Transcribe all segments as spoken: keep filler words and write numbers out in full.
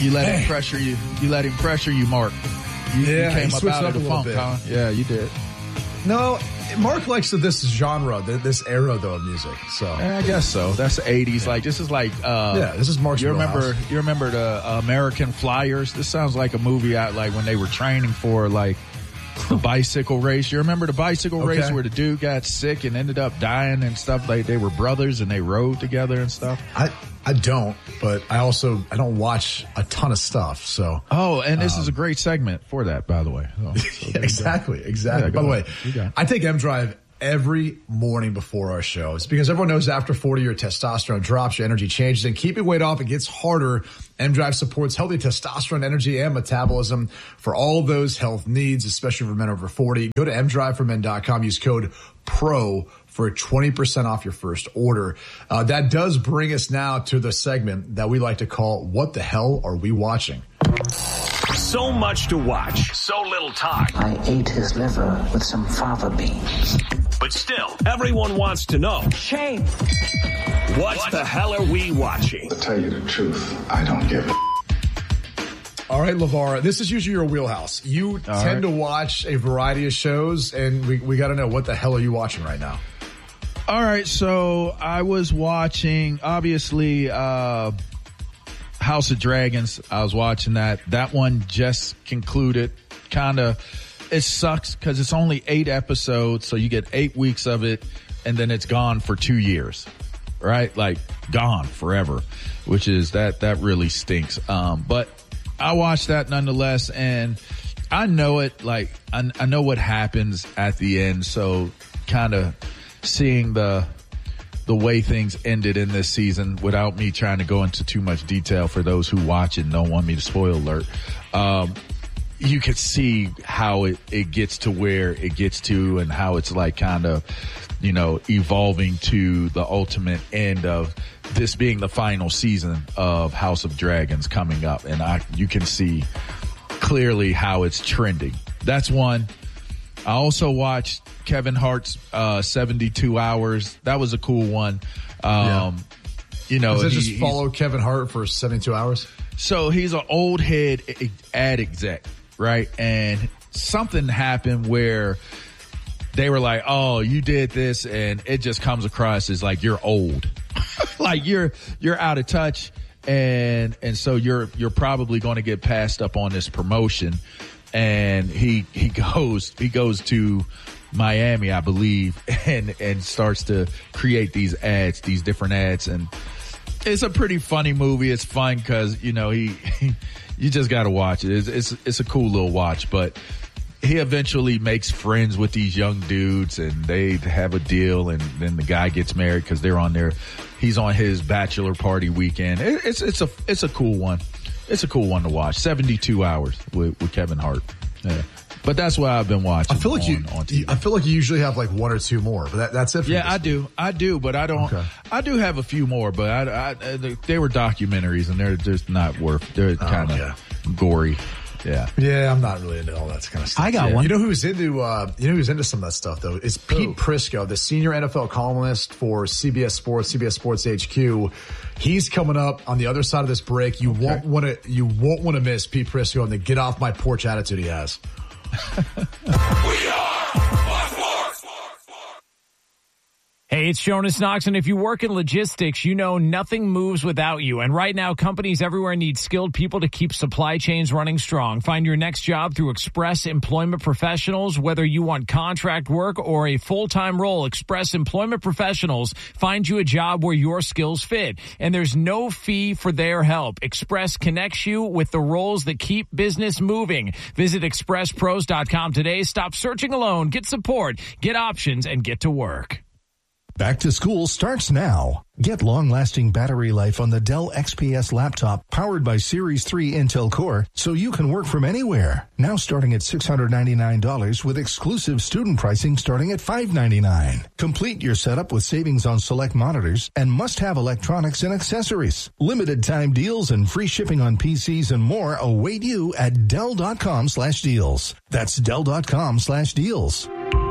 You let him pressure you. You let him pressure you, Mark. You, yeah, you came up out of the funk, bit. huh? Yeah, you did. No, Mark likes this genre, this era, though, of music. So yeah, I guess so. That's the eighties. Like, this is like... Uh, yeah, this is Mark's You remember wheelhouse. You remember the American Flyers? This sounds like a movie out, like, when they were training for, like, the bicycle race. You remember the bicycle okay. race where the dude got sick and ended up dying and stuff? Like, they were brothers and they rode together and stuff? I... I don't, but I also, I don't watch a ton of stuff, so. Oh, and this um, is a great segment for that, by the way. Oh, so yeah, exactly, exactly. Yeah, by the way, ahead. I take M-Drive every morning before our shows because everyone knows after forty your testosterone drops, your energy changes, and keeping weight off, it gets harder. M-Drive supports healthy testosterone, energy, and metabolism for all those health needs, especially for men over forty. Go to m drive for men dot com, use code PRO for twenty percent off your first order. Uh, that does bring us now to the segment that we like to call, What the Hell Are We Watching? So much to watch, so little time. I ate his liver with some fava beans. But still, everyone wants to know. Shame. What, what the hell are we watching? To tell you the truth, I don't give a... All right, LeVar, this is usually your wheelhouse. You All tend right. to watch a variety of shows, and we, we got to know, what the hell are you watching right now? All right, so I was watching, obviously, uh, House of Dragons. I was watching that. That one just concluded. Kind of, it sucks because it's only eight episodes, so you get eight weeks of it, and then it's gone for two years, right? Like, gone forever, which is, that, that really stinks. Um, but I watched that nonetheless, and I know it, like, I, I know what happens at the end, so kind of seeing the the way things ended in this season without me trying to go into too much detail for those who watch it and don't want me to spoil alert. Um, you could see how it, it gets to where it gets to and how it's like kind of, you know, evolving to the ultimate end of this being the final season of House of Dragons coming up. And I, you can see clearly how it's trending. That's one. I also watched Kevin Hart's uh, seventy-two hours. That was a cool one. Um, yeah. You know, does it he, just follow Kevin Hart for seventy-two hours? So he's an old head ad exec, right? And something happened where they were like, "Oh, you did this," and it just comes across as like you're old, like you're you're out of touch, and and so you're you're probably going to get passed up on this promotion. And he, he goes, he goes to Miami, I believe, and, and starts to create these ads, these different ads. And it's a pretty funny movie. It's fun because, you know, he, he you just got to watch it. It's, it's, it's a cool little watch, but he eventually makes friends with these young dudes and they have a deal. And then the guy gets married because they're on their, he's on his bachelor party weekend. It, it's, it's a, it's a cool one. It's a cool one to watch. seventy-two hours with, with Kevin Hart. Yeah. But that's what I've been watching. I feel like on, you, on T V. I feel like you usually have like one or two more, but that, that's it for Yeah, you. I do. I do, but I don't, okay. I do have a few more, but I, I, they were documentaries and they're just not worth, they're kind of oh, yeah. gory. Yeah. Yeah, I'm not really into all that kind of stuff. I got yeah. one. You know who's into, uh, you know who's into some of that stuff though? It's Pete Ooh. Prisco, the senior N F L columnist for C B S Sports, C B S Sports H Q. He's coming up on the other side of this break. You okay. won't want to, you won't want to miss Pete Prisco and the get off my porch attitude he has. We are Sports. Hey, it's Jonas Knox, and if you work in logistics, you know nothing moves without you. And right now, companies everywhere need skilled people to keep supply chains running strong. Find your next job through Express Employment Professionals. Whether you want contract work or a full-time role, Express Employment Professionals find you a job where your skills fit. And there's no fee for their help. Express connects you with the roles that keep business moving. Visit express pros dot com today. Stop searching alone. Get support, get options, and get to work. Back to school starts now. Get long-lasting battery life on the Dell X P S laptop powered by Series three Intel Core so you can work from anywhere. Now starting at six hundred ninety-nine dollars with exclusive student pricing starting at five hundred ninety-nine dollars. Complete your setup with savings on select monitors and must-have electronics and accessories. Limited time deals and free shipping on P Cs and more await you at Dell.com slash deals. That's Dell.com slash deals.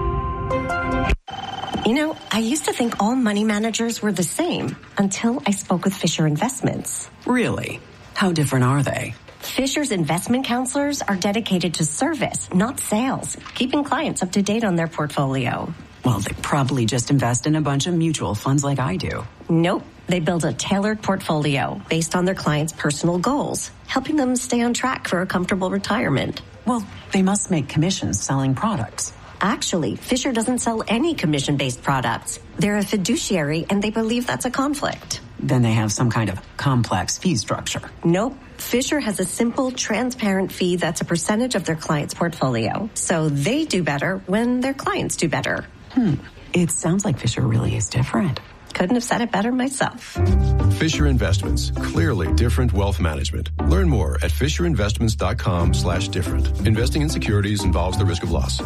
You know, I used to think all money managers were the same until I spoke with Fisher Investments. Really? How different are they? Fisher's investment counselors are dedicated to service, not sales, keeping clients up to date on their portfolio. Well, they probably just invest in a bunch of mutual funds like I do. Nope. They build a tailored portfolio based on their clients' personal goals, helping them stay on track for a comfortable retirement. Well, they must make commissions selling products. Actually, Fisher doesn't sell any commission-based products. They're a fiduciary, and they believe that's a conflict. Then they have some kind of complex fee structure. Nope. Fisher has a simple, transparent fee that's a percentage of their client's portfolio. So they do better when their clients do better. Hmm. It sounds like Fisher really is different. Couldn't have said it better myself. Fisher Investments. Clearly different wealth management. Learn more at fisherinvestments.com slash different. Investing in securities involves the risk of loss.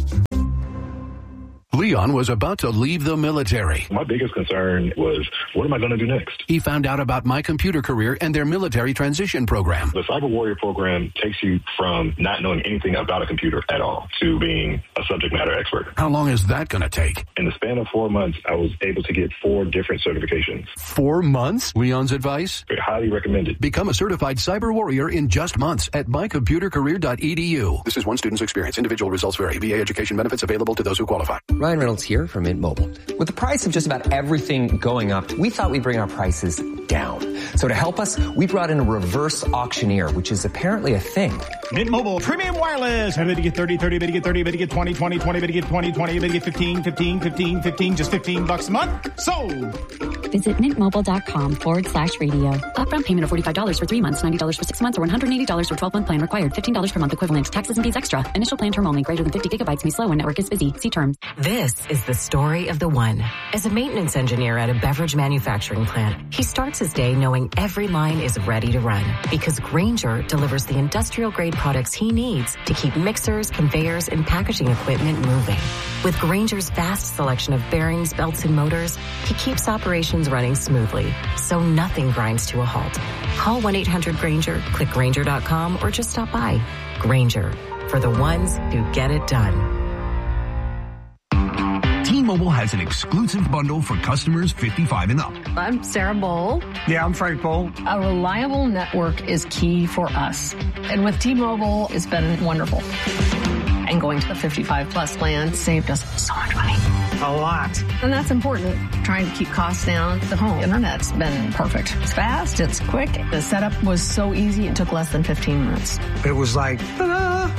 Leon was about to leave the military. My biggest concern was, what am I going to do next? He found out about My Computer Career and their military transition program. The Cyber Warrior program takes you from not knowing anything about a computer at all to being a subject matter expert. How long is that going to take? In the span of four months, I was able to get four different certifications. Four months? Leon's advice? Highly recommended. Become a certified cyber warrior in just months at my computer career dot e d u. This is one student's experience. Individual results vary. V A education benefits available to those who qualify. Ryan Reynolds here from Mint Mobile. With the price of just about everything going up, we thought we'd bring our prices down. So to help us, we brought in a reverse auctioneer, which is apparently a thing. Mint Mobile Premium Wireless. How did you get thirty, thirty, bid you get thirty, bid you get twenty, twenty, twenty, bid you get twenty, twenty, bid you get fifteen, fifteen, fifteen, fifteen, just fifteen bucks a month? Sold! Visit mintmobile.com forward slash radio. Upfront payment of forty-five dollars for three months, ninety dollars for six months, or one hundred eighty dollars for twelve-month plan required. fifteen dollars per month equivalent. Taxes and fees extra. Initial plan term only. Greater than fifty gigabytes may slow when network is busy. See terms. This is the story of the one. As a maintenance engineer at a beverage manufacturing plant, he starts his day knowing every line is ready to run because Grainger delivers the industrial-grade products he needs to keep mixers, conveyors, and packaging equipment moving. With Grainger's vast selection of bearings, belts, and motors, he keeps operations running smoothly, so nothing grinds to a halt. Call one eight hundred Grainger, click Grainger dot com, or just stop by. Grainger, for the ones who get it done. T-Mobile has an exclusive bundle for customers fifty-five and up. I'm Sarah Bowl. Yeah, I'm Frank Bowl. A reliable network is key for us. And with T-Mobile, it's been wonderful. And going to the fifty-five plus plan saved us so much money. A lot. And that's important. Trying to keep costs down. The home internet's been perfect. It's fast. It's quick. The setup was so easy. It took less than fifteen minutes. It was like, ta-da!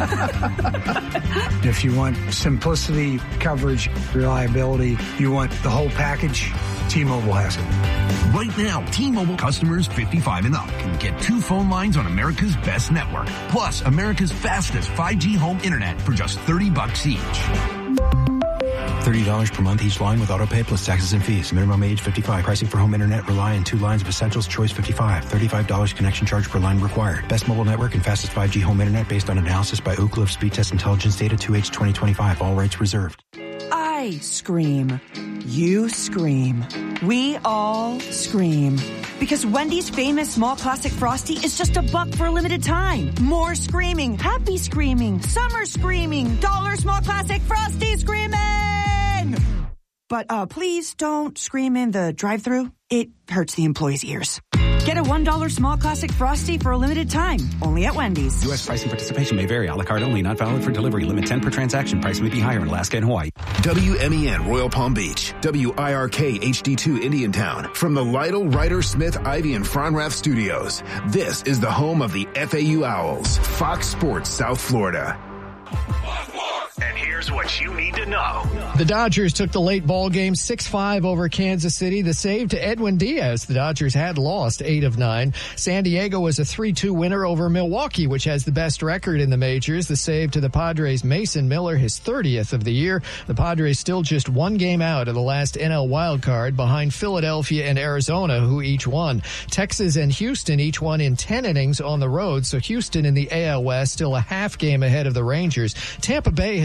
If you want simplicity, coverage, reliability, you want the whole package, T-Mobile has it. Right now, T-Mobile customers fifty-five and up can get two phone lines on America's best network, plus America's fastest five G home internet for just thirty bucks each. thirty dollars per month each line with autopay plus taxes and fees. Minimum age fifty-five. Pricing for home internet rely on two lines of Essentials Choice fifty-five. thirty-five dollars connection charge per line required. Best mobile network and fastest five G home internet based on analysis by Ookla of Speed Test Intelligence Data two H twenty twenty-five. All rights reserved. I scream. You scream. We all scream. Because Wendy's famous small classic Frosty is just a buck for a limited time. More screaming, happy screaming, summer screaming, dollar small classic Frosty screaming! But uh, please don't scream in the drive-thru. It hurts the employees' ears. Get a one dollar small classic Frosty for a limited time. Only at Wendy's. U S pricing participation may vary. A la carte only. Not valid for delivery. Limit ten per transaction. Price may be higher in Alaska and Hawaii. W M E N Royal Palm Beach. W I R K H D two Indiantown. From the Lytle, Ryder, Smith, Ivy, and Fronrath studios. This is the home of the F A U Owls. Fox Sports South Florida. And here's what you need to know. The Dodgers took the late ball game six five over Kansas City. The save to Edwin Diaz. The Dodgers had lost eight of nine. San Diego was a three two winner over Milwaukee, which has the best record in the majors. The save to the Padres' Mason Miller, his thirtieth of the year. The Padres still just one game out of the last N L wildcard behind Philadelphia and Arizona, who each won. Texas and Houston each won in ten innings on the road, so Houston in the A L West still a half game ahead of the Rangers. Tampa Bay has won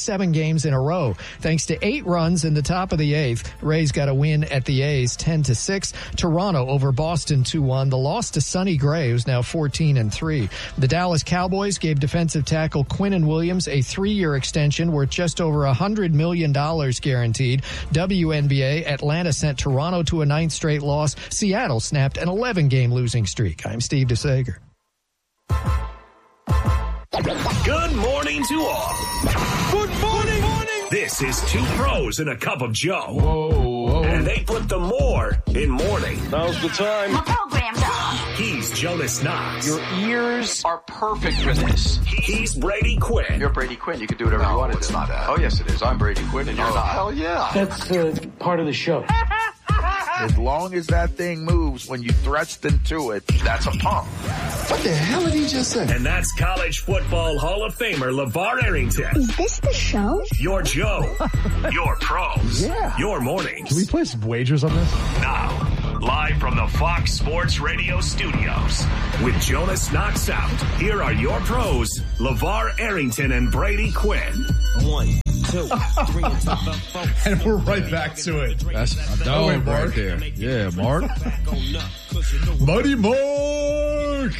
seven games in a row. Thanks to eight runs in the top of the eighth, Rays got a win at the A's ten to six. Toronto over Boston two one. The loss to Sonny Gray, who's now fourteen and three. The Dallas Cowboys gave defensive tackle Quinnen Williams a three-year extension worth just over one hundred million dollars guaranteed. W N B A, Atlanta sent Toronto to a ninth straight loss. Seattle snapped an eleven-game losing streak. I'm Steve DeSager. Good morning to all. Good morning. morning. This is Two Pros and a Cup of Joe. Whoa, whoa. And they put the more in morning. Now's the time. My program's on. He's Jonas Knox. Your ears are perfect for this. He's Brady Quinn. You're Brady Quinn. You can do whatever no, you want to do. it's not that. Oh, yes, it is. I'm Brady Quinn, and you're oh, not. Hell yeah. That's uh, part of the show. As long as that thing moves when you thrust into it, that's a pump. What the hell did he just say? And that's College Football Hall of Famer LeVar Arrington. Is this the show? Your Joe. Your pros. Yeah. Your mornings. Can we play some wagers on this? Now, live from the Fox Sports Radio studios, with Jonas Knox out, here are your pros, LeVar Arrington and Brady Quinn. One. Two, three, four, and we're right back to it. That's a dog right Mark. there. Yeah, Mark. Muddy Mark.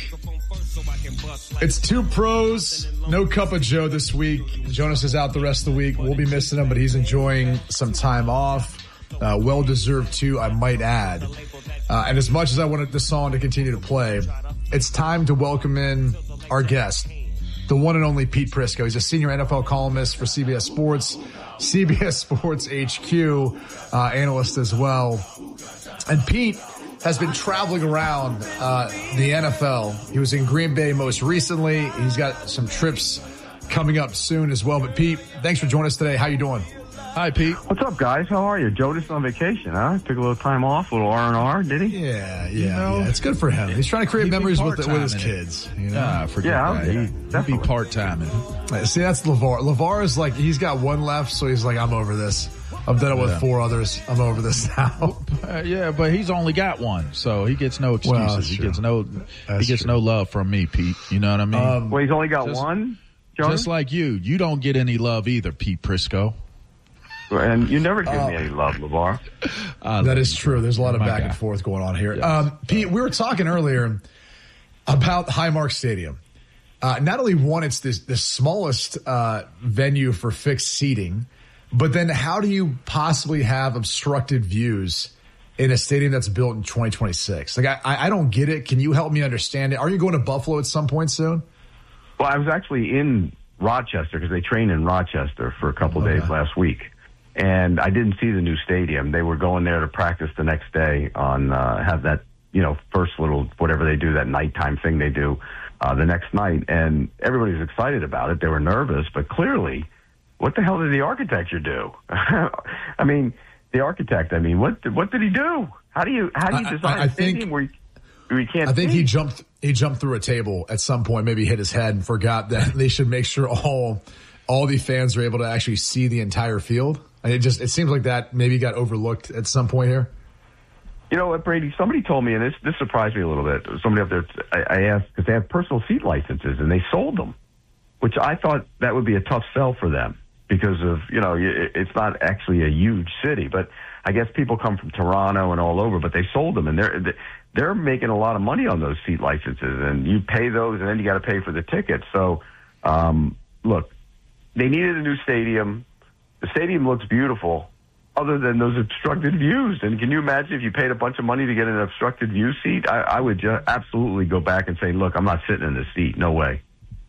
It's Two Pros, no Cup of Joe this week. Jonas is out the rest of the week. We'll be missing him, but he's enjoying some time off. Uh, well-deserved too, I might add. Uh, and as much as I wanted this song to continue to play, it's time to welcome in our guest. The one and only Pete Prisco. He's a senior N F L columnist for C B S Sports, C B S Sports H Q, uh, analyst as well. And Pete has been traveling around uh, the N F L. He was in Green Bay most recently. He's got some trips coming up soon as well. But Pete, thanks for joining us today. How you doing? Hi, Pete. What's up, guys? How are you? Jonas on vacation, huh? Took a little time off, a little R and R, did he? Yeah, yeah, you know, yeah. It's good for him. He's trying to create memories with, the, with his kids. You know? Nah, forget yeah, that. He, He'd be part-timing. See, that's LeVar. LeVar is like, he's got one left, so he's like, I'm over this. I've done it with yeah. four others. I'm over this now. Uh, yeah, but he's only got one, so he gets no excuses. Well, he gets no that's he gets true. no love from me, Pete. You know what I mean? Um, well, he's only got just, one, Jonas? Just like you. You don't get any love either, Pete Prisco. And you never give uh, me any love, LeVar. Uh, that is true. There's a lot of back guy. and forth going on here. Yes. Um, Pete, we were talking earlier about Highmark Stadium. Uh, not only one, it's this, the smallest uh, venue for fixed seating, but then how do you possibly have obstructed views in a stadium that's built in twenty twenty-six? Like, I, I don't get it. Can you help me understand it? Are you going to Buffalo at some point soon? Well, I was actually in Rochester because they trained in Rochester for a couple okay. days last week. And I didn't see the new stadium. They were going there to practice the next day on, uh, have that, you know, first little, whatever they do, that nighttime thing they do, uh, the next night. And everybody's excited about it. They were nervous, but clearly, what the hell did the architecture do? I mean, the architect, I mean, what, what did he do? How do you, how do you design I, I, I a stadium think, where you, where you can't I think see? he jumped, he jumped through a table at some point, maybe hit his head and forgot that they should make sure all, all the fans are able to actually see the entire field. It just, it seems like that maybe got overlooked at some point here. You know what, Brady? Somebody told me, and this, this surprised me a little bit. Somebody up there, I, I asked, because they have personal seat licenses, and they sold them, which I thought that would be a tough sell for them because of, you know, it's not actually a huge city, but I guess people come from Toronto and all over, but they sold them, and they're, they're making a lot of money on those seat licenses, and you pay those, and then you got to pay for the tickets. So, um, look, they needed a new stadium. The stadium looks beautiful other than those obstructed views. And can you imagine if you paid a bunch of money to get an obstructed view seat? I, I would just absolutely go back and say, look, I'm not sitting in this seat. No way.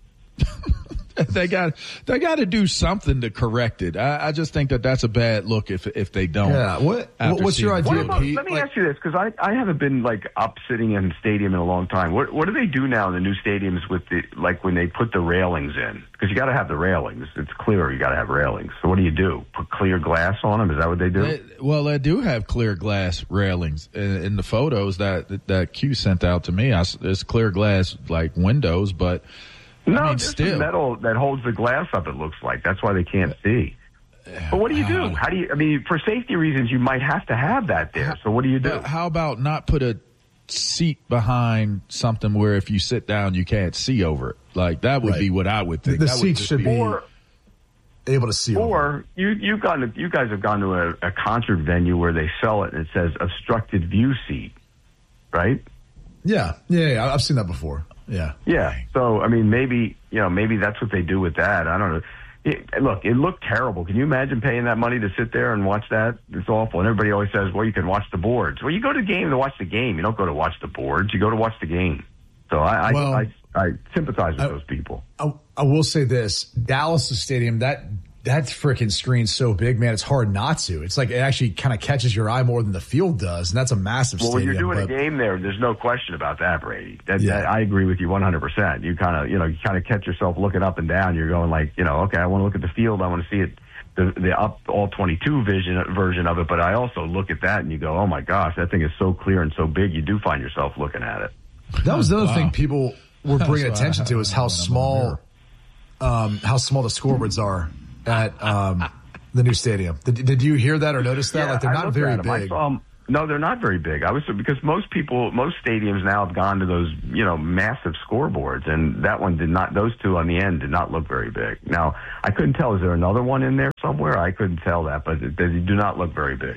They got they got to do something to correct it. I, I just think that that's a bad look if if they don't. Yeah. What? What's your idea, about, Pete? Let me like, ask you this, because I, I haven't been like up sitting in a stadium in a long time. What what do they do now in the new stadiums with the like when they put the railings in? Because you got to have the railings. It's clear you got to have railings. So what do you do? Put clear glass on them? Is that what they do? They, well, they do have clear glass railings in, in the photos that that Q sent out to me. I, there's clear glass like windows, but. No, I mean, there's still. metal that holds the glass up, it looks like. That's why they can't see. But what do you do? How do you, I mean, for safety reasons, you might have to have that there. So what do you do? How about not put a seat behind something where if you sit down, you can't see over it? Like, that would right. be what I would think. The that seat should be. Or, able to see. Or you you've gone to, you guys have gone to a, a concert venue where they sell it and it says obstructed view seat, right? Yeah, yeah, yeah. I've seen that before. Yeah, yeah. So I mean, maybe you know, maybe that's what they do with that. I don't know. It, look, it looked terrible. Can you imagine paying that money to sit there and watch that? It's awful. And everybody always says, well, you can watch the boards. Well, you go to the game to watch the game. You don't go to watch the boards. You go to watch the game. So I, well, I, I, I sympathize with I, those people. I, I will say this. Dallas Stadium, that that freaking screen's so big, man, it's hard not to. It's like it actually kind of catches your eye more than the field does, and that's a massive well, stadium. Well, when you're doing but, a game there, there's no question about that, Brady. That, yeah. that, I agree with you one hundred percent. You kind of, you know, you kind of catch yourself looking up and down. You're going like, you know, okay, I want to look at the field. I want to see it, the, the up all twenty-two vision version of it. But I also look at that and you go, oh my gosh, that thing is so clear and so big. You do find yourself looking at it. That was the other wow. thing people were bringing attention to is how small, um, how small the scoreboards are at um, the new stadium. Did, did you hear that or notice that? Yeah, like they're I not very big. I saw them. No, they're not very big. I was because most people, most stadiums now have gone to those, you know, massive scoreboards, and that one did not. Those two on the end did not look very big. Now, I couldn't tell. Is there another one in there somewhere? I couldn't tell that, but they do not look very big.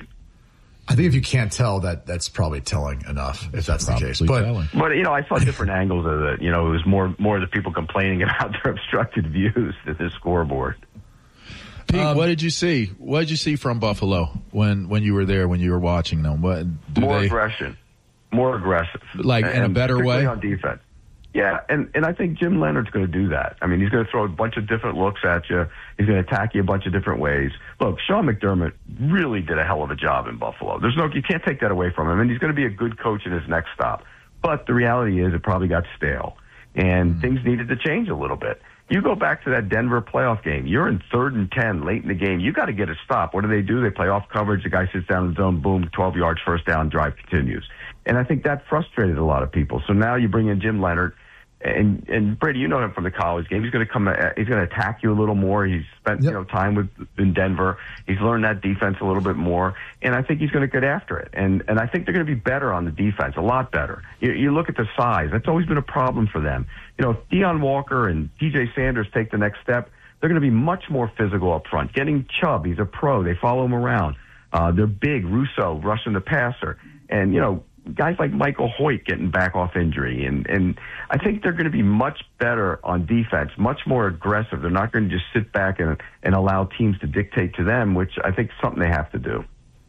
I think if you can't tell, that that's probably telling enough, if that's the case. But, telling. but you know, I saw different angles of it. You know, it was more more the people complaining about their obstructed views than the scoreboard. Pete, Um, what did you see? What did you see from Buffalo when, when you were there, when you were watching them? What do more they, aggression, more aggressive, like in a better way on defense. Yeah, and, and I think Jim Leonard's going to do that. I mean, he's going to throw a bunch of different looks at you. He's going to attack you a bunch of different ways. Look, Sean McDermott really did a hell of a job in Buffalo. There's no, you can't take that away from him, and he's going to be a good coach in his next stop. But the reality is, it probably got stale, and mm. things needed to change a little bit. You go back to that Denver playoff game. You're in third and ten late in the game. You got to get a stop. What do they do? They play off coverage. The guy sits down in the zone. Boom, twelve yards, first down, drive continues. And I think that frustrated a lot of people. So now you bring in Jim Leonard. And and Brady, you know him from the college game. He's going to come. He's going to attack you a little more. He's spent yep. you know time with in Denver. He's learned that defense a little bit more, and I think he's going to get after it. And and I think they're going to be better on the defense, a lot better. You, you look at the size. That's always been a problem for them. You know, if Deion Walker and T J Sanders take the next step, they're going to be much more physical up front. Getting Chubb, he's a pro. They follow him around. Uh, they're big. Russo rushing the passer, and you know. Guys like Michael Hoyt getting back off injury. And, and I think they're going to be much better on defense, much more aggressive. They're not going to just sit back and, and allow teams to dictate to them, which I think is something they have to do.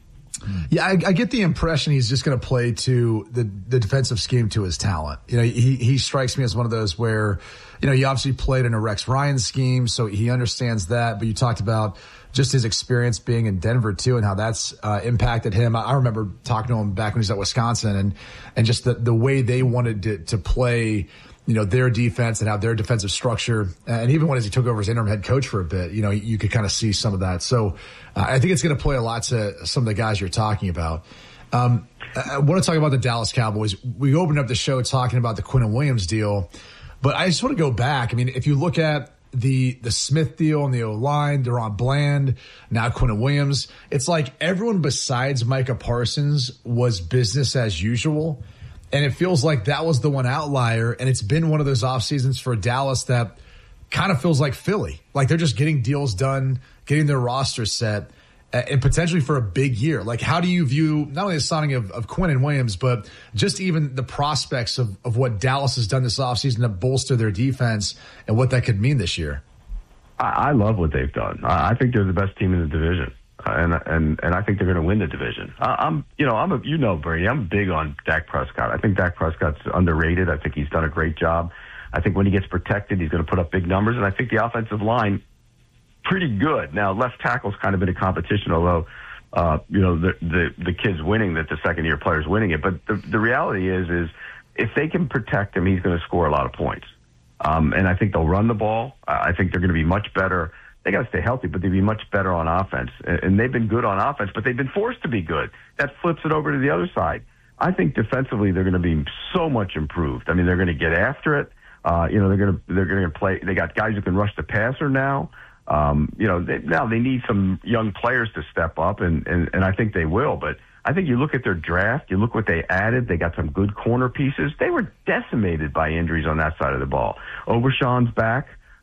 Yeah, I, I get the impression he's just going to play to the, the defensive scheme to his talent. You know, he, he strikes me as one of those where, you know, he obviously played in a Rex Ryan scheme, so he understands that. But you talked about just his experience being in Denver too, and how that's uh, impacted him. I, I remember talking to him back when he was at Wisconsin, and and just the the way they wanted to to play, you know, their defense and how their defensive structure, and even when as he took over as interim head coach for a bit, you know, you could kind of see some of that. So uh, I think it's going to play a lot to some of the guys you're talking about. Um, I want to talk about the Dallas Cowboys. We opened up the show talking about the Quinnen Williams deal, but I just want to go back. I mean, if you look at the the Smith deal and the O-line, Deron Bland, now Quinnen Williams, it's like everyone besides Micah Parsons was business as usual. And it feels like that was the one outlier. And it's been one of those off seasons for Dallas that kind of feels like Philly. Like they're just getting deals done, getting their roster set, and potentially for a big year. Like, how do you view not only the signing of, of Quinnen Williams, but just even the prospects of, of what Dallas has done this offseason to bolster their defense and what that could mean this year? I, I love what they've done. I, I think they're the best team in the division. Uh, and and and I think they're going to win the division. Uh, I'm, you know, I'm a, you know, Brady. I'm big on Dak Prescott. I think Dak Prescott's underrated. I think he's done a great job. I think when he gets protected, he's going to put up big numbers. And I think the offensive line, pretty good. Now, left tackle's kind of been a competition, although, uh, you know, the the the kid's winning, that the second year player's winning it. But the the reality is, is if they can protect him, he's going to score a lot of points. Um, and I think they'll run the ball. I think they're going to be much better. They got to stay healthy, but they'd be much better on offense. And they've been good on offense, but they've been forced to be good. That flips it over to the other side. I think defensively they're going to be so much improved. I mean, they're going to get after it. Uh, you know, they're going to they're going to play. They got guys who can rush the passer now. Um, you know, they, now they need some young players to step up, and, and and I think they will. But I think you look at their draft, you look what they added. They got some good corner pieces. They were decimated by injuries on that side of the ball. Overshawn's back.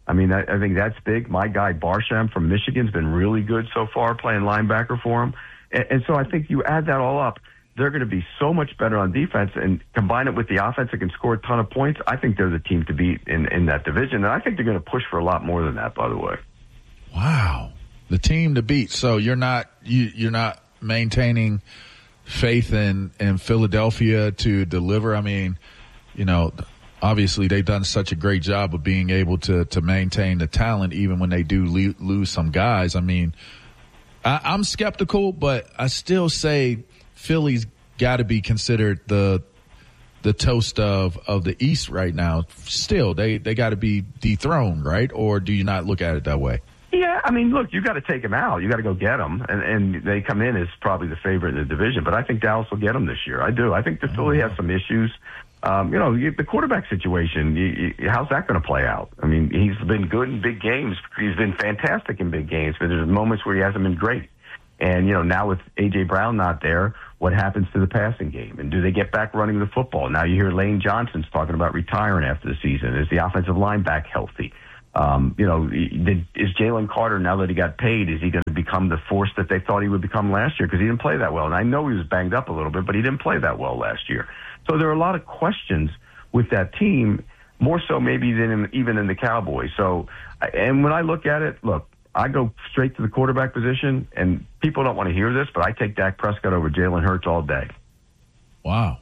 I mean, I, I think that's big. My guy Barsham from Michigan's been really good so far, playing linebacker for him. And, and so I think you add that all up, they're going to be so much better on defense, and combine it with the offense that can score a ton of points. I think they're the team to beat in, in that division, and I think they're going to push for a lot more than that, by the way. Wow. The team to beat. So you're not you, you're not maintaining faith in, in Philadelphia to deliver? I mean, you know, obviously they've done such a great job of being able to, to maintain the talent even when they do le- lose some guys. I mean, I, I'm skeptical, but I still say Philly's got to be considered the the toast of, of the East right now. Still, they, they got to be dethroned, right? Or do you not look at it that way? Yeah, I mean, look, you got to take them out. You got to go get them, and, and they come in as probably the favorite in the division. But I think Dallas will get them this year. I do. I think the Philly has some issues. Um, you know, you, the quarterback situation. You, you, how's that going to play out? I mean, he's been good in big games. He's been fantastic in big games, but there's moments where he hasn't been great. And you know, now with A J Brown not there, what happens to the passing game? And do they get back running the football? Now you hear Lane Johnson's talking about retiring after the season. Is the offensive line back healthy? Um, you know, is Jalen Carter, now that he got paid, is he going to become the force that they thought he would become last year? Because he didn't play that well. And I know he was banged up a little bit, but he didn't play that well last year. So there are a lot of questions with that team, more so maybe than in, even in the Cowboys. So, and when I look at it, look, I go straight to the quarterback position, and people don't want to hear this, but I take Dak Prescott over Jalen Hurts all day. Wow.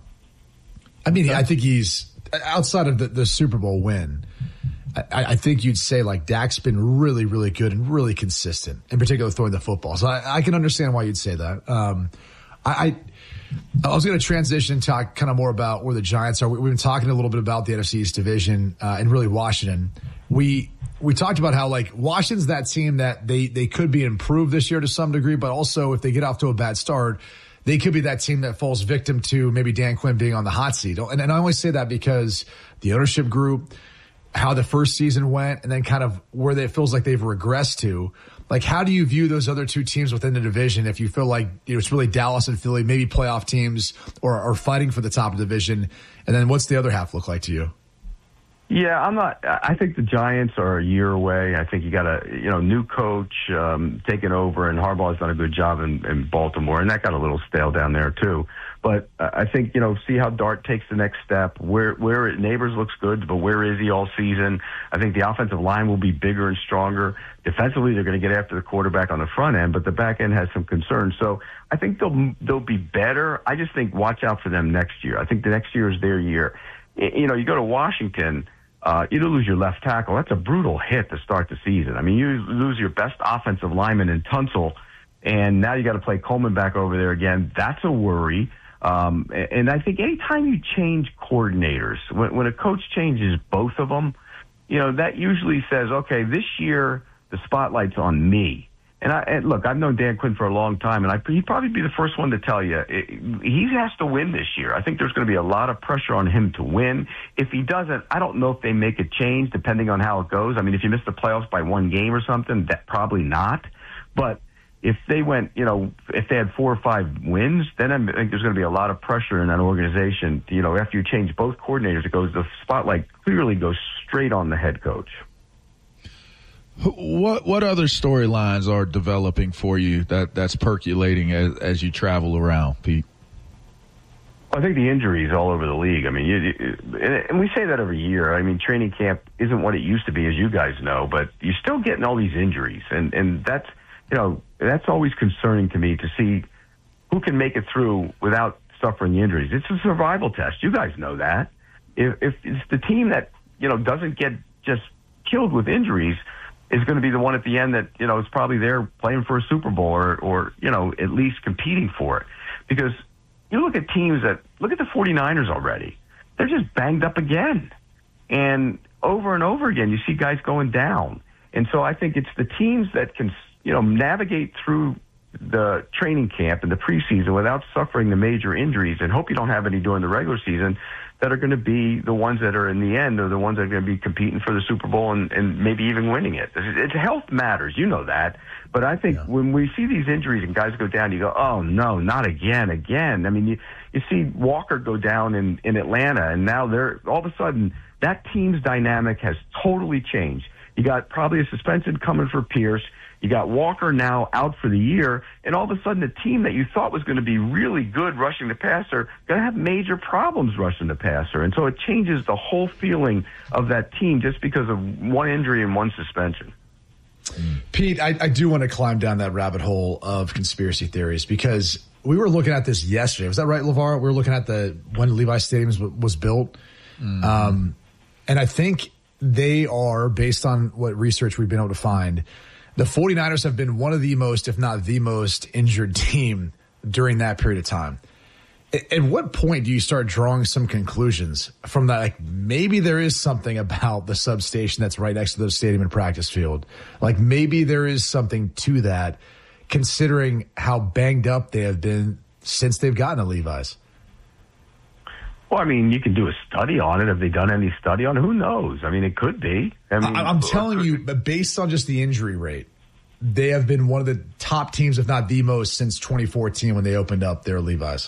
I mean, I think he's, outside of the, the Super Bowl win, I, I think you'd say like Dak's been really, really good and really consistent, in particular throwing the football. So I, I can understand why you'd say that. Um, I, I, I was going to transition and talk kind of more about where the Giants are. We, we've been talking a little bit about the N F C East division uh, and really Washington. We we talked about how like Washington's that team that they they could be improved this year to some degree, but also if they get off to a bad start, they could be that team that falls victim to maybe Dan Quinn being on the hot seat. And, and I always say that because the ownership group, how the first season went, and then kind of where they, it feels like they've regressed to. Like, how do you view those other two teams within the division if you feel like you know, it's really Dallas and Philly, maybe playoff teams, or are fighting for the top of the division? And then what's the other half look like to you? Yeah, I'm not. I think the Giants are a year away. I think you got a you know new coach um, taking over, and Harbaugh's done a good job in, in Baltimore, and that got a little stale down there too. But uh, I think you know see how Dart takes the next step. Where where it, Neighbors looks good, but where is he all season? I think the offensive line will be bigger and stronger. Defensively, they're going to get after the quarterback on the front end, but the back end has some concerns. So I think they'll they'll be better. I just think watch out for them next year. I think the next year is their year. You know, you go to Washington. Uh, you lose your left tackle. That's a brutal hit to start the season. I mean, you lose your best offensive lineman in Tunsil, and now you got to play Coleman back over there again. That's a worry. Um, and I think anytime you change coordinators, when, when a coach changes both of them, you know, that usually says, okay, this year the spotlight's on me. And, I, and look, I've known Dan Quinn for a long time, and I, he'd probably be the first one to tell you it, he has to win this year. I think there's going to be a lot of pressure on him to win. If he doesn't, I don't know if they make a change depending on how it goes. I mean, if you miss the playoffs by one game or something, that probably not. But if they went, you know, if they had four or five wins, then I think there's going to be a lot of pressure in that organization. You know, after you change both coordinators, it goes the spotlight clearly goes straight on the head coach. What what other storylines are developing for you that, that's percolating as, as you travel around, Pete? I think the injuries all over the league. I mean, you, you, and we say that every year. I mean, training camp isn't what it used to be, as you guys know, but you're still getting all these injuries, and and that's you know that's always concerning to me to see who can make it through without suffering the injuries. It's a survival test. You guys know that. If, if it's the team that you know doesn't get just killed with injuries is going to be the one at the end that, you know, is probably there playing for a Super Bowl or, or, you know, at least competing for it. Because you look at teams that, look at the 49ers already. They're just banged up again. And over and over again, you see guys going down. And so I think it's the teams that can, you know, navigate through the training camp and the preseason without suffering the major injuries, and hope you don't have any during the regular season, that are going to be the ones that are in the end are the ones that are going to be competing for the Super Bowl and, and maybe even winning it. It's, health matters, you know that. But I think yeah. when we see these injuries and guys go down, you go, oh, no, not again, again. I mean, you, you see Walker go down in, in Atlanta, and now they're all of a sudden that team's dynamic has totally changed. You got probably a suspension coming for Pierce. You got Walker now out for the year, and all of a sudden the team that you thought was going to be really good rushing the passer going to have major problems rushing the passer. And so it changes the whole feeling of that team just because of one injury and one suspension. Pete, I, I do want to climb down that rabbit hole of conspiracy theories because we were looking at this yesterday. Was that right, LeVar? We were looking at the when Levi Stadium was, was built. Mm-hmm. Um, and I think they are, based on what research we've been able to find, the 49ers have been one of the most, if not the most, injured team during that period of time. At what point do you start drawing some conclusions from that? Like maybe there is something about the substation that's right next to the stadium and practice field. Like maybe there is something to that, considering how banged up they have been since they've gotten to Levi's. Well, I mean, you can do a study on it. Have they done any study on it? Who knows? I mean, it could be. I mean, I'm telling you, based on just the injury rate, they have been one of the top teams, if not the most, since twenty fourteen when they opened up their Levi's.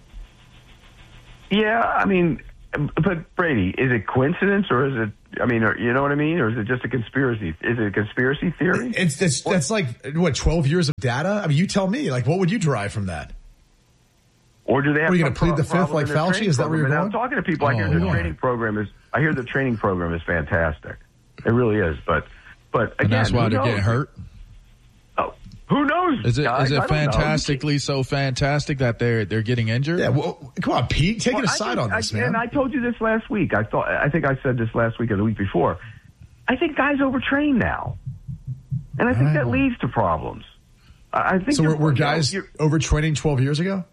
Yeah, I mean, but Brady, is it coincidence or is it, I mean, you know what I mean? Or is it just a conspiracy? Is it a conspiracy theory? It's, it's That's like, what, twelve years of data? I mean, you tell me. Like, what would you derive from that? Or do they have? Are you going to plead the fifth like Fauci? Is that where you're going? I'm talking to people. I hear oh, the Lord. training program is. I hear the training program is fantastic. It really is. But, but again, and that's why they're knows? getting hurt. Oh, who knows? Is it guys? is it fantastically so fantastic that they're they're getting injured? Yeah. Well, come on, Pete, take well, a side on this, I, man. And I told you this last week. I thought. I think I said this last week or the week before. I think guys overtrain now, and I think oh. that leads to problems. I think. So were, were guys know, overtraining twelve years ago?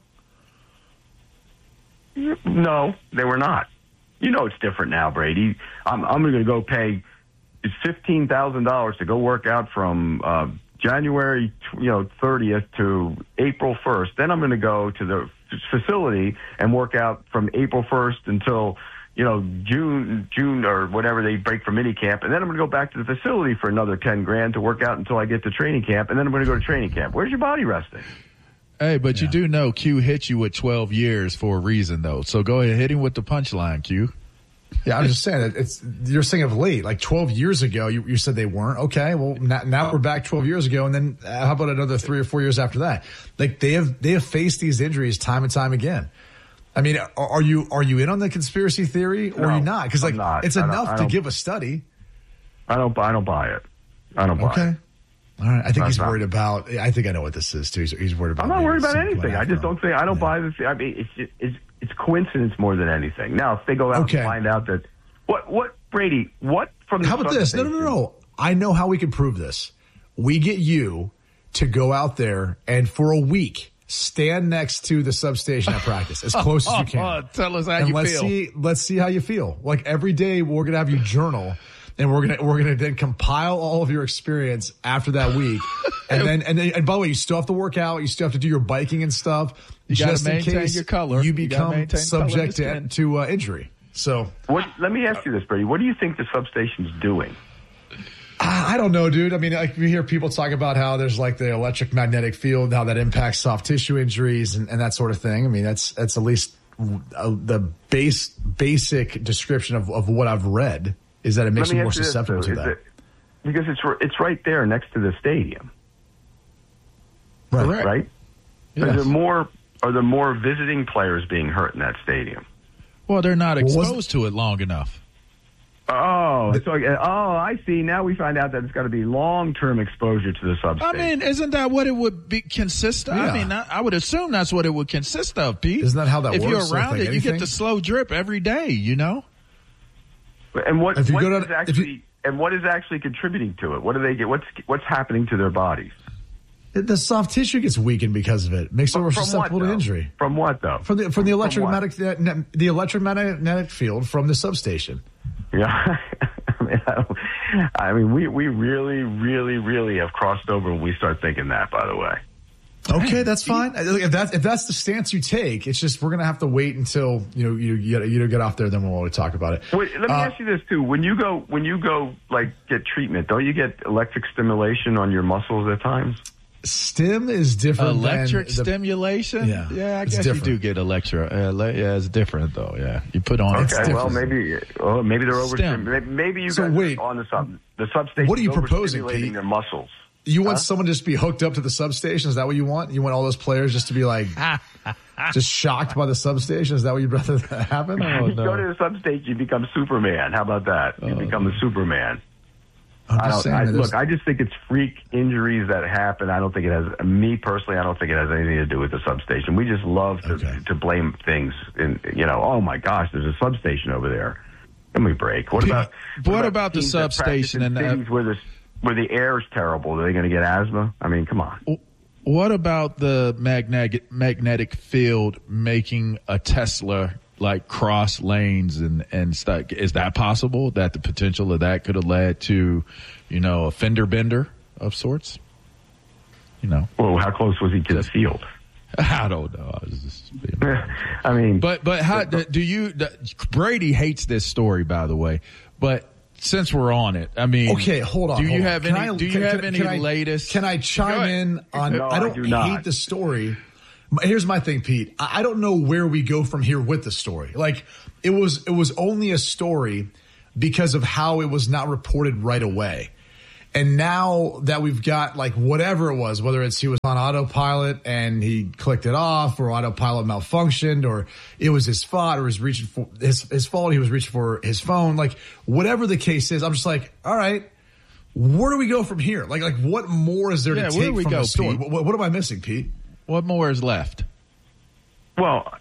No, they were not. You know it's different now, Brady. I'm, I'm going to go pay fifteen thousand dollars to go work out from uh, January, you know, thirtieth to April first. Then I'm going to go to the facility and work out from April first until, you know, June, June or whatever they break for mini camp. And then I'm going to go back to the facility for another ten grand to work out until I get to training camp. And then I'm going to go to training camp. Where's your body resting? Hey, but yeah. you do know Q hit you with twelve years for a reason, though. So go ahead, hit him with the punchline, Q. Yeah, I'm just saying, it's you're saying of late, like twelve years ago, you, you said they weren't. Okay, well, now, now we're back twelve years ago, and then uh, how about another three or four years after that? Like they have they have faced these injuries time and time again. I mean, are, are you are you in on the conspiracy theory, or no, are you not? Because like not. it's enough to give a study. I don't. I don't buy it. I don't buy okay. it. All right. I think That's he's not. worried about. I think I know what this is too. He's, he's worried about. I'm not worried about anything. I just from. don't think. I don't yeah. buy this. I mean, it's, just, it's it's coincidence more than anything. Now, if they go out okay. and find out that what what Brady what from the how about this? No, no, no, no. I know how we can prove this. We get you to go out there and for a week stand next to the substation at practice as close as you can. Tell us how and you let's feel. See, let's see how you feel. Like every day, we're gonna have you journal. And we're gonna we're gonna then compile all of your experience after that week, and then and then, and by the way, you still have to work out, you still have to do your biking and stuff, you just gotta in maintain case your color. you become you subject to to uh, injury. So, what, let me ask you this, Brady. What do you think the substation's doing? I don't know, dude. I mean, like we hear people talk about how there's like the electric magnetic field, how that impacts soft tissue injuries and, and that sort of thing. I mean, that's that's at least uh, the base basic description of, of what I've read. Is that it makes you more susceptible to that? It, because it's it's right there next to the stadium. Right. Right? right? Yes. Are there more are there more visiting players being hurt in that stadium? Well, they're not exposed well, to it long enough. Oh, so, oh, I see. Now we find out that it's got to be long-term exposure to the substation. I mean, isn't that what it would be consist of? Yeah. I mean, I, I would assume that's what it would consist of, Pete. Isn't that how that if works? If you're around like it, anything? you get the slow drip every day, you know? And what, if you what go is to, actually you, and what is actually contributing to it? What do they get? What's what's happening to their bodies? The soft tissue gets weakened because of it. Makes it more susceptible what, to injury. From what though? From the from the electromagnetic the, the electromagnetic field from the substation. Yeah, I mean, I, don't, I mean, we we really, really, really have crossed over when we start thinking that. By the way. Okay, that's fine. If that's if that's the stance you take, it's just we're gonna have to wait until you know you you, you get off there. Then we'll always talk about it. Wait, let me uh, ask you this too: when you go when you go like get treatment, don't you get electric stimulation on your muscles at times? Stim is different. Electric than the, stimulation? Yeah, yeah I it's guess different. you do get electric. Uh, le- yeah, it's different, though. Yeah. You put on Okay, it. well, maybe well, maybe they're over. Stim. Maybe, maybe you So guys wait. are on the sub the substation. What are you proposing, overstimulating Pete? their muscles. You want Huh? someone to just be hooked up to the substation? Is that what you want? You want all those players just to be like just shocked by the substation? Is that what you'd rather happen? Oh, you no. go to the substation, you become Superman. How about that? You Oh, become the Superman. I'm I just don't, saying I, that there's- look, I just think it's freak injuries that happen. I don't think it has, me personally, I don't think it has anything to do with the substation. We just love to, Okay. to blame things. In, you know, oh my gosh, there's a substation over there. Let me break. What about What about the teams that practice substation in and, uh, cities where the where the air is terrible? Are they going to get asthma? I mean, come on. What about the magnetic magnetic field making a Tesla like cross lanes and and stuff? Is that possible? That the potential of that could have led to, you know, a fender bender of sorts? You know. Well, how close was he to the field? I don't know. I was just being I mean, but but how do you? Brady hates this story, by the way. But since we're on it, I mean, Okay, hold on. Do you hold on. have Can any? I- do you can- have can- any can I- latest? Can I Go chime ahead. in on? No, I don't I do not. hate the story. Here's my thing, Pete. I I don't know where we go from here with the story. Like it was, it was only a story because of how it was not reported right away. And now that we've got like whatever it was, whether it's he was on autopilot and he clicked it off, or autopilot malfunctioned, or it was his fault, or was reaching for his his fault, he was reaching for his phone, like whatever the case is, I'm just like, all right, where do we go from here? Like, like what more is there Yeah, to where take do we from go, the story? Pete? What, what am I missing, Pete? What more is left? Well,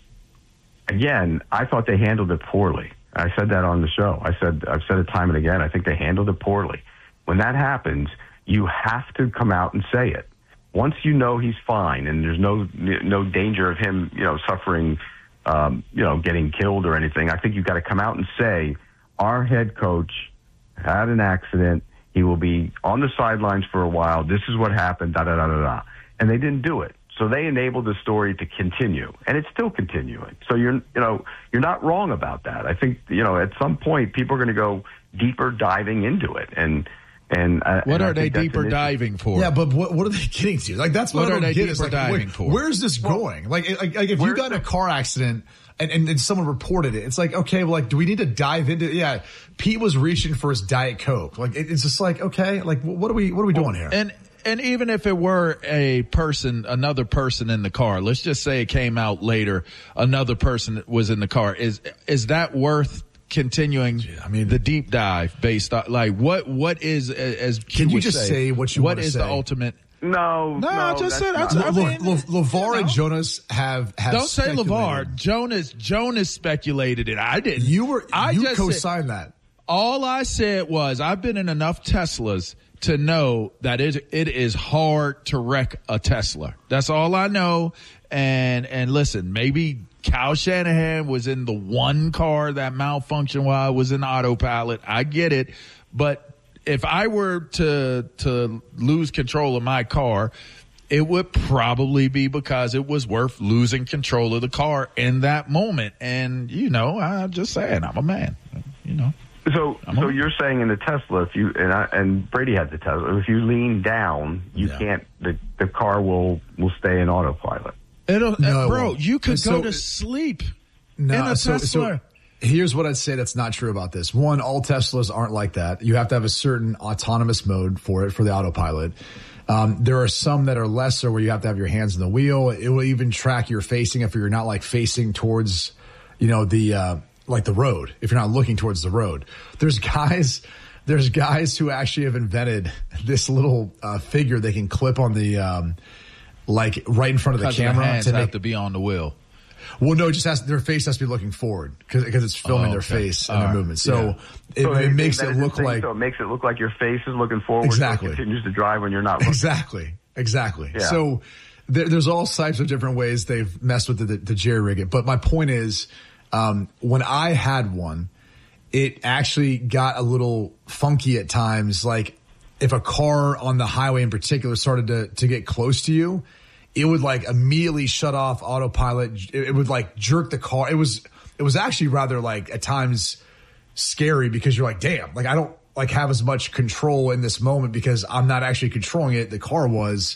again, I thought they handled it poorly. I said that on the show. I said I've said it time and again. I think they handled it poorly. When that happens, you have to come out and say it. Once you know he's fine and there's no no danger of him, you know, suffering, um, you know, getting killed or anything, I think you've got to come out and say, our head coach had an accident. He will be on the sidelines for a while. This is what happened, da da da da da. And they didn't do it. So they enabled the story to continue, and it's still continuing. So you're, you know, you're not wrong about that. I think, you know, at some point people are going to go deeper diving into it, and and uh, What and I are they think that's deeper an issue. diving for? Yeah, but what, what are they getting to? Like, that's what, What I are don't they get. Is deeper like, diving wait, for? where's this going? Like, like, like if you Where's got in a the- car accident and, and, and someone reported it, it's like, okay, well, like, do we need to dive into it? Yeah, Pete was reaching for his Diet Coke. Like, it, it's just like, okay, like, what are we, what are we doing here? And and even if it were a person, another person in the car, let's just say it came out later, another person was in the car. Is is that worth continuing? I mean, the deep dive based on like what what is as Q Can you would just say what you what wanna is say? the ultimate? No, No, no, I just that's said- I not- just- I Le- mean, Le- Le- LeVar you and know. Jonas have, have Don't say speculated. LeVar. Jonas Jonas speculated it. I didn't. You were, I you just said- co-signed that. All I said was I've been in enough Teslas to know that it it is hard to wreck a Tesla. That's all I know. And and listen, maybe Kyle Shanahan was in the one car that malfunctioned while I was in autopilot. I get it, but if I were to to lose control of my car, it would probably be because it was worth losing control of the car in that moment. And you know, I'm just saying, I'm a man. You know. So, I'm so on. you're saying in the Tesla, if you and I, and Brady had the Tesla, if you lean down, you Yeah. can't. The the car will will stay in autopilot. It'll, No, uh, it bro, won't. you could And go so- to sleep No, in a so, Tesla. so here's what I'd say that's not true about this. One, all Teslas aren't like that. You have to have a certain autonomous mode for it, for the autopilot. Um, there are some that are lesser where you have to have your hands on the wheel. It will even track your facing if you're not like facing towards, you know, the, uh, like the road, if you're not looking towards the road. There's guys, there's guys who actually have invented this little, uh, figure they can clip on the, um, like right in front of the Because camera the hands to have make, to be on the wheel. well, no, it just has their face has to be looking forward because it's filming Oh, their okay. face and All their right. movement. So Yeah. it, So it they- makes that it is the look thing, like so it makes it look like your face is looking forward. Exactly. So it continues to drive when you're not looking. exactly, exactly. Yeah. So there, there's all types of different ways they've messed with the, the, the jerry rig it. But my point is, um, when I had one, it actually got a little funky at times. Like if a car on the highway in particular started to to get close to you, it would like immediately shut off autopilot. It, it would like jerk the car. It was, it was actually rather like at times scary because you're like, damn, like I don't like have as much control in this moment because I'm not actually controlling it. The car was,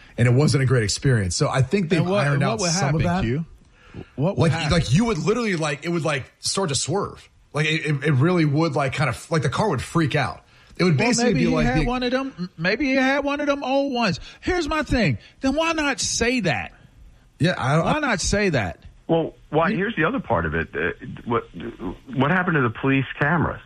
and it wasn't a great experience. So I think they've what, ironed what out would some happen, of that. Q? What would like, happen? like you would literally like, it would like start to swerve. Like it, it, it really would like kind of like the car would freak out. It would Well, basically maybe be he like had the, one of them. Maybe he had one of them old ones. Here's my thing. Then why not say that? Yeah, I, why not say that? Well, why? Here's the other part of it. Uh, what what happened to the police cameras?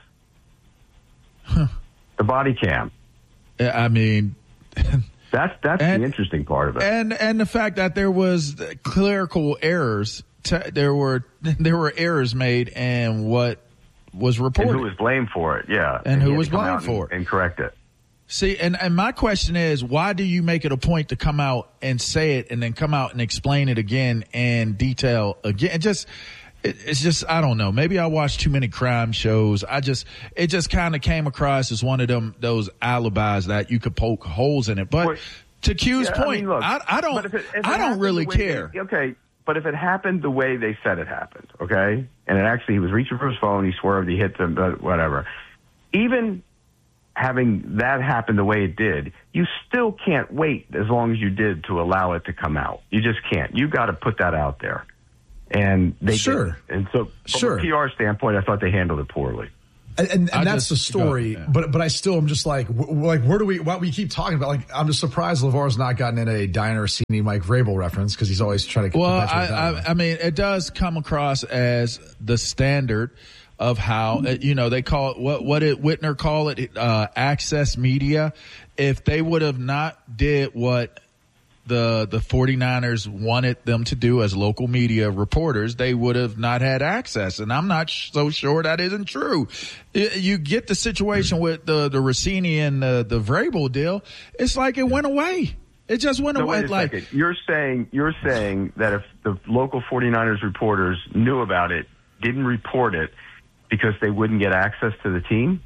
Huh. The body cam. I mean, that's that's and, the interesting part of it. And and the fact that there was clerical errors. T- there were there were errors made, and what was reported, and who was blamed for it? Yeah, and, and who was blamed for and, it, and correct it. See, and, and my question is, why do you make it a point to come out and say it and then come out and explain it again and detail again? It just, it, it's just, I don't know. Maybe I watched too many crime shows. I just, it just kind of came across as one of them, those alibis that you could poke holes in it. But well, to Q's yeah, point, I, mean, look, I, I don't, if it, if I don't really care. They, okay. But if it happened the way they said it happened, okay, and it actually, he was reaching for his phone, he swerved, he hit them, whatever. Even having that happen the way it did, you still can't wait as long as you did to allow it to come out. You just can't. You got to put that out there. And they sure. did. And so from sure. a P R standpoint, I thought they handled it poorly. And, and, and that's just, the story, yeah. but but I still am just like, w- like where do we? What we keep talking about? Like I'm just surprised LeVar's not gotten in a Dianna Orsini Mike Vrabel reference because he's always trying to. Well, I, I, I mean, it does come across as the standard of how you know they call it what what did Whitner call it uh, access media. If they would have not did what the the 49ers wanted them to do as local media reporters, they would have not had access. And I'm not sh- so sure that isn't true. You get the situation with the, the Rossini and the, the Vrabel deal. It's like it went away. It just went so away. Wait a like second. You're saying, you're saying that if the local 49ers reporters knew about it, didn't report it because they wouldn't get access to the team?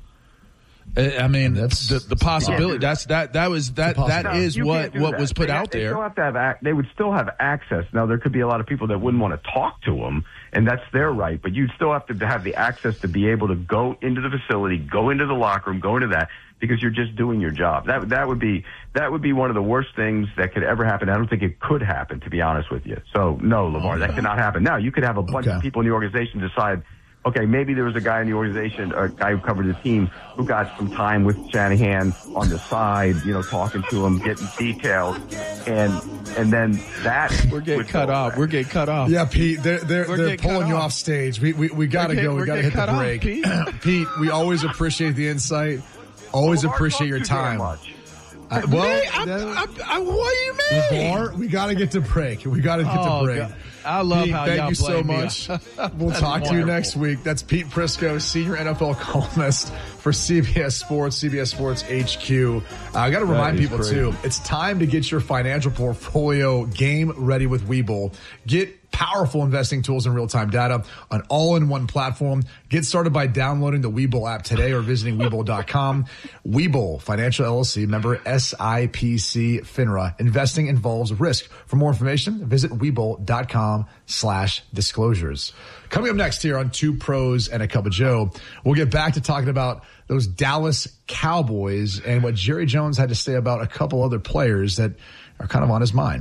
I mean, that's the, the possibility. That's that. That was that. That is you what what that. was put they, out they there. Still have to have ac- they would still have access. Now there could be a lot of people that wouldn't want to talk to them, and that's their right. But you'd still have to have the access to be able to go into the facility, go into the locker room, go into that because you're just doing your job. That that would be that would be one of the worst things that could ever happen. I don't think it could happen, to be honest with you. So no, LeVar, oh, that could not happen. Now you could have a bunch okay. of people in the organization decide. Okay, maybe there was a guy in the organization, a guy who covered the team, who got some time with Shanahan on the side, you know, talking to him, getting details, and and then that we're getting cut off. We're getting cut off. Yeah, Pete, they're they're, they're pulling you off. off stage. We we, we got to go. We got to hit the break. Off, Pete. Pete, we always appreciate the insight. Always well, appreciate your time. I, well, Me? I'm, I'm, I'm, what do you mean? LeVar, we got to get to break. We got to get oh, to break. God. I love Pete, how thank y'all you so me. much. We'll talk to you next week. That's Pete Prisco, senior N F L columnist for C B S Sports, C B S Sports H Q. Uh, I got to remind people great. too, it's time to get your financial portfolio game ready with Webull. Get powerful investing tools and real-time data on all-in-one platform. Get started by downloading the Webull app today or visiting Webull dot com. Webull Financial L L C, member S I P C FINRA. Investing involves risk. For more information, visit Webull dot com slash disclosures. Coming up next here on Two Pros and a Cup of Joe, we'll get back to talking about those Dallas Cowboys and what Jerry Jones had to say about a couple other players that are kind of on his mind.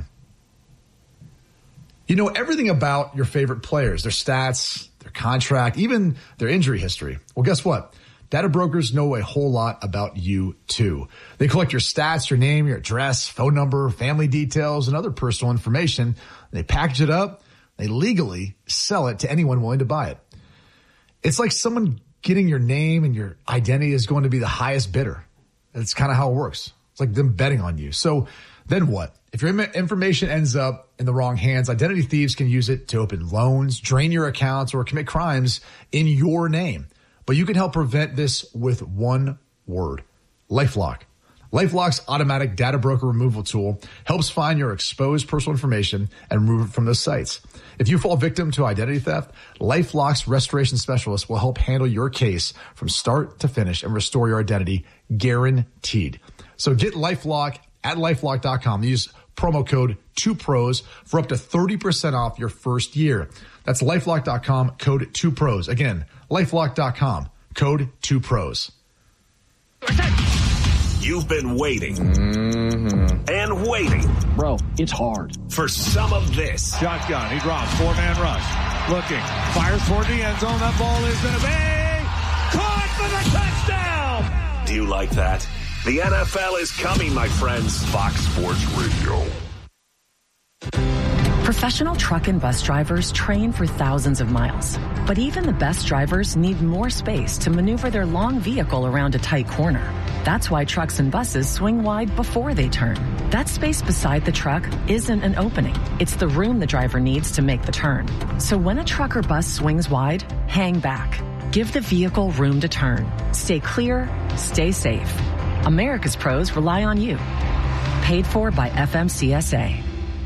You know everything about your favorite players, their stats, their contract, even their injury history. Well, guess what? Data brokers know a whole lot about you, too. They collect your stats, your name, your address, phone number, family details, and other personal information. They package it up. They legally sell it to anyone willing to buy it. It's like someone getting your name and your identity is going to be the highest bidder. That's kind of how it works. It's like them betting on you. So then what? If your information ends up in the wrong hands, identity thieves can use it to open loans, drain your accounts, or commit crimes in your name. But you can help prevent this with one word: LifeLock. LifeLock's automatic data broker removal tool helps find your exposed personal information and remove it from those sites. If you fall victim to identity theft, LifeLock's restoration specialist will help handle your case from start to finish and restore your identity, guaranteed. So get LifeLock at LifeLock dot com. Use promo code two pros for up to thirty percent off your first year. That's LifeLock dot com, code two pros. Again, LifeLock dot com, code two pros. You've been waiting. mm-hmm. and waiting. Bro, it's hard. For some of this. Shotgun. He drops. Four-man rush. Looking. Fires toward the end zone. That ball is going to be caught for the touchdown. Do you like that? The N F L is coming, my friends. Fox Sports Radio. Professional truck and bus drivers train for thousands of miles, but even the best drivers need more space to maneuver their long vehicle around a tight corner. That's why trucks and buses swing wide before they turn. That space beside the truck isn't an opening. It's the room the driver needs to make the turn. So when a truck or bus swings wide, hang back. Give the vehicle room to turn. Stay clear, stay safe. America's pros rely on you. Paid for by F M C S A.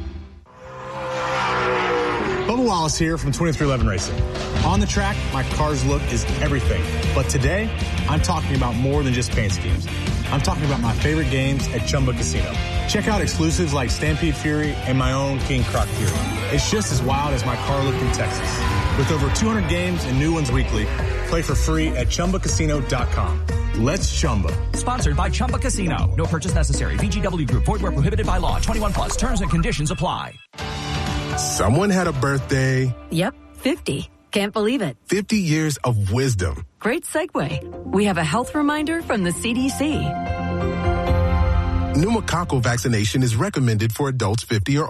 Bubba Wallace here from twenty-three eleven Racing. On the track, my car's look is everything. But today, I'm talking about more than just paint schemes. I'm talking about my favorite games at Chumba Casino. Check out exclusives like Stampede Fury and my own King Croc Fury. It's just as wild as my car look in Texas. With over two hundred games and new ones weekly, play for free at Chumba Casino dot com. Let's Chumba. Sponsored by Chumba Casino. No purchase necessary. V G W Group. Void where prohibited by law. twenty-one plus. Terms and conditions apply. Someone had a birthday. Yep, fifty. Can't believe it. fifty years of wisdom. Great segue. We have a health reminder from the C D C. Pneumococcal vaccination is recommended for adults fifty or